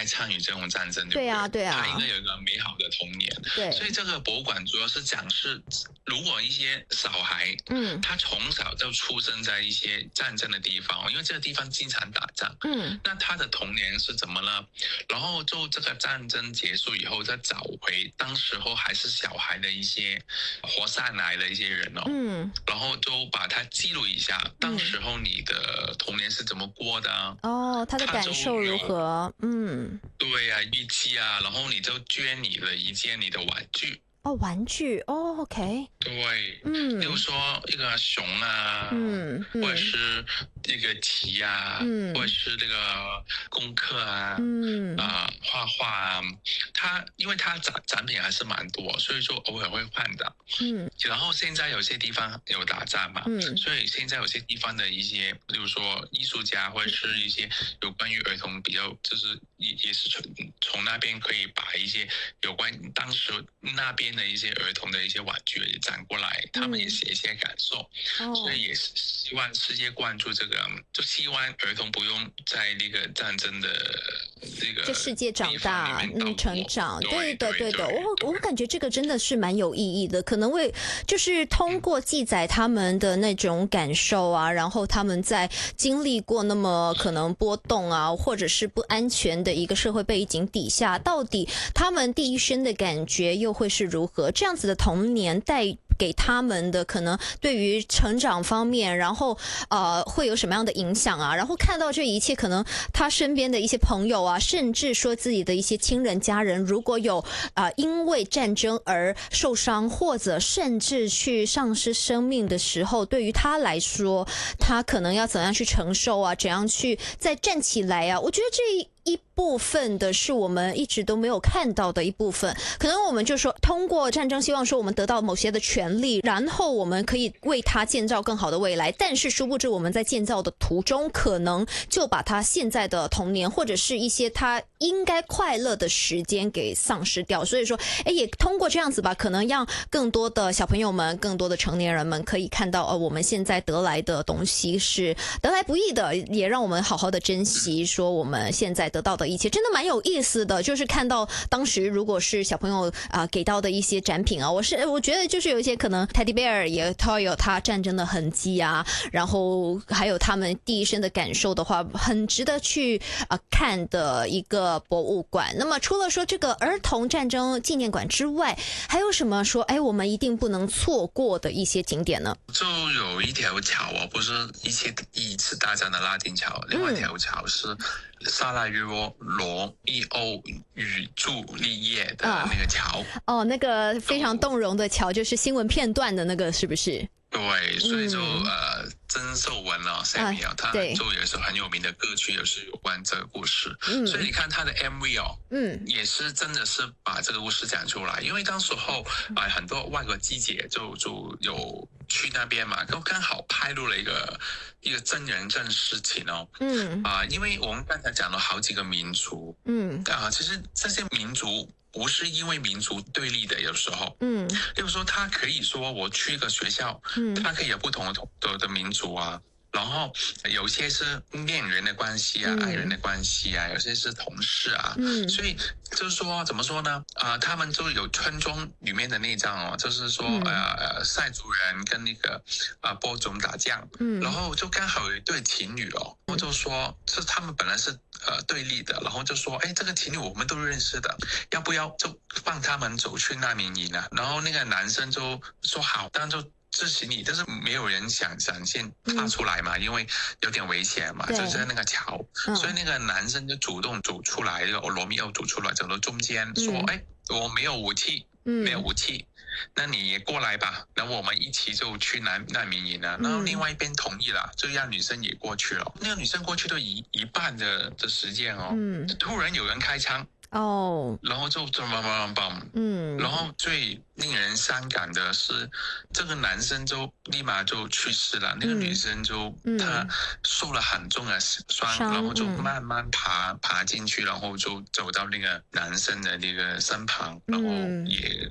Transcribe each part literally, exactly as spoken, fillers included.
该参与这种战争，对不对啊对啊， 他应该有一个美好的童年。 对， 所以这个博物馆主要是讲是，如果一些小孩， 嗯， 他从小就出生在一些战争的地方，因为这个地方经常打仗， 嗯， 那他的童年是怎么呢？然后就这个战争结束以后，再找回当时候还是小孩的一些活下来的一些人哦， 嗯， 然后就把它记录一下，当时候你的童年是怎么过的啊？ 哦，他的感受如何？嗯， 对啊，日记啊，然后你就捐你的一件你的玩具。 哦，玩具哦 ，OK， 对， 嗯， 例如说一个熊啊， 嗯，嗯或者是一个题啊， 嗯， 或者是这个功课啊， 嗯啊、呃，画画啊，它因为它展展品还是蛮多，所以说偶尔会换的。 嗯， 然后现在有些地方有打仗嘛， 嗯， 所以现在有些地方的一些，比如说艺术家或者是一些有关于儿童比较，就是也也是从从那边可以把一些有关当时那边的一些儿童的一些玩具也展过来，他们也写一些感受， 哦， 所以也是希望世界关注这个，就希望儿童不用在那个战争的这个这世界长大，嗯，成长，对的，对的，我我感觉这个真的是蛮有意义的，可能会就是通过记载他们的那种感受啊，然后他们在经历过那么可能波动啊，或者是不安全的一个社会背景底下，到底他们第一身的感觉又会是如何？这样子的童年带给他们的可能对于成长方面，然后呃会有什么样的影响啊？然后看到这一切，可能他身边的一些朋友啊，甚至说自己的一些亲人家人，如果有啊、呃、因为战争而受伤，或者甚至去丧失生命的时候，对于他来说，他可能要怎样去承受啊？怎样去再站起来啊？我觉得这一部分的是我们一直都没有看到的一部分，可能我们就说通过战争希望说我们得到某些的权利，然后我们可以为他建造更好的未来，但是殊不知我们在建造的途中可能就把他现在的童年或者是一些他应该快乐的时间给丧失掉，所以说哎，也通过这样子吧，可能让更多的小朋友们更多的成年人们可以看到呃，我们现在得来的东西是得来不易的，也让我们好好的珍惜说我们现在得到的一切，真的蛮有意思的。就是看到当时如果是小朋友啊、呃、给到的一些展品啊，我是我觉得就是有一些可能 Teddy Bear 也它有它战争的痕迹啊，然后还有他们第一身的感受的话，很值得去啊、呃、看的一个博物馆。那么除了说这个儿童战争纪念馆之外，还有什么说哎我们一定不能错过的一些景点呢？ 就有一条桥啊，不是一切一次大战的拉丁桥，另外一条桥是萨拉约罗密欧与朱丽叶的那个桥。 哦，哦那个非常动容的桥，就是新闻片段的那个，是不是？ 对，所以就、嗯、呃，曾寿文啊 ，Sammy 啊，他就也是很有名的歌曲，也是有关这个故事。嗯，所以你看他的 M V 哦，嗯，也是真的是把这个故事讲出来。因为当时候啊、呃，很多外国记者就就有去那边嘛，都刚好拍录了一个一个真人真事情哦。嗯啊、呃，因为我们刚才讲了好几个民族，嗯啊、呃，其实这些民族。不是因为民族对立的，有时候，嗯，例如说，他可以说我去一个学校，嗯，他可以有不同的的的民族啊，然后有些是恋人的关系啊，嗯、爱人的关系啊，有些是同事啊，嗯，所以就是说怎么说呢？啊、呃，他们就有村庄里面的内战哦，就是说、嗯、呃塞族人跟那个啊、呃、波种打架，嗯，然后就刚好有一对情侣哦，我就说是他们本来是。呃，对立的，然后就说，哎，这个情侣我们都认识的，要不要就放他们走去难民营啊？然后那个男生就说好，当然就支持你，但是没有人想想先踏出来嘛，嗯、因为有点危险嘛，就在那个桥，嗯、所以那个男生就主动走出来，这个罗密欧走出来，走到中间，嗯、说，哎，我没有武器，嗯、没有武器。那你也过来吧，然后我们一起就去难难民营了。然后另外一边同意了，就让女生也过去了。那个女生过去都一一半的的时间哦，嗯，突然有人开枪哦，然后就砰砰砰砰，嗯，然后最令人伤感的是，这个男生就立马就去世了，那个女生就、嗯、她受了很重的伤，然后就慢慢爬爬进去，然后就走到那个男生的那个身旁，然后也。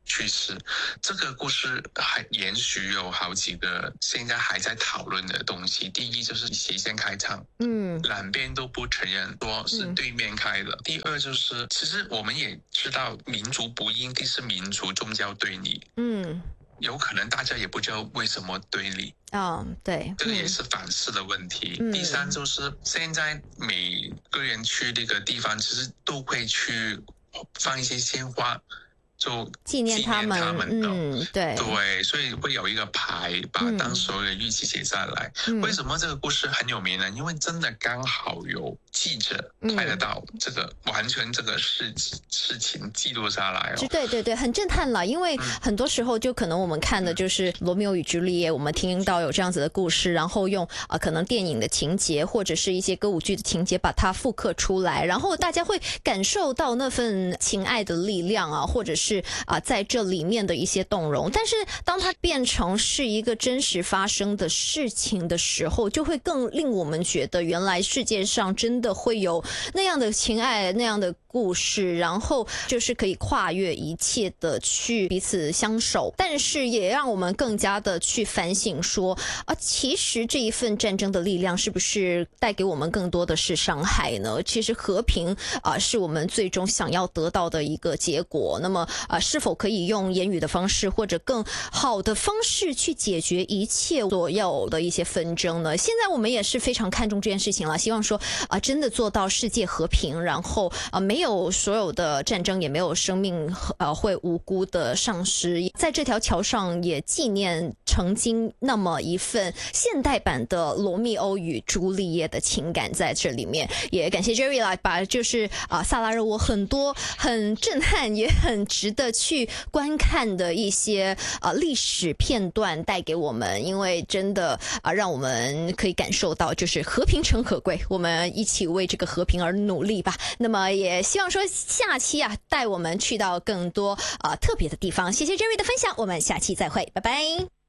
去世。这个故事还延续有好几个现在还在讨论的东西。第一就是谁先开枪，嗯，两边都不承认说是对面开的。嗯、第二就是其实我们也知道民族不一定是民族宗教对立，嗯，有可能大家也不知道为什么对立。 哦，对， 这个也是反思的问题。嗯、第三就是现在每个人去那个地方，其实都会去放一些鲜花，就纪念他们。 他们的嗯，对对，所以会有一个牌把当时的日期写下来。嗯、为什么这个故事很有名呢？因为真的刚好有记者拍得到这个、嗯、完全这个事事情记录下来哦。 对对对，很震撼了。因为很多时候就可能我们看的就是《罗密欧与朱丽叶》，我们听到有这样子的故事，然后用啊、呃、可能电影的情节或者是一些歌舞剧的情节把它复刻出来，然后大家会感受到那份情爱的力量啊，或者是啊、呃、在这里面的一些动容。但是当它变成是一个真实发生的事情的时候，就会更令我们觉得原来世界上真的会有那样的情爱，那样的故事，然后就是可以跨越一切的去彼此相守。但是也让我们更加的去反省说啊，其实这一份战争的力量是不是带给我们更多的是伤害呢？其实和平啊是我们最终想要得到的一个结果。那么啊，是否可以用言语的方式或者更好的方式去解决一切所有的一些纷争呢？现在我们也是非常看重这件事情了，希望说啊，真的做到世界和平，然后啊，没有所有的战争，也没有生命呃会无辜的丧失。在这条桥上也纪念曾经那么一份现代版的罗密欧与朱丽叶的情感在这里面。也感谢 Jerry 来把就是啊萨拉热窝很多很震撼也很值得去观看的一些啊历史片段带给我们，因为真的啊让我们可以感受到就是和平诚可贵，我们一起为这个和平而努力吧。那么也希望说下期啊带我们去到更多啊特别的地方。谢谢 Jerry 的分享，我们下期再会，拜拜。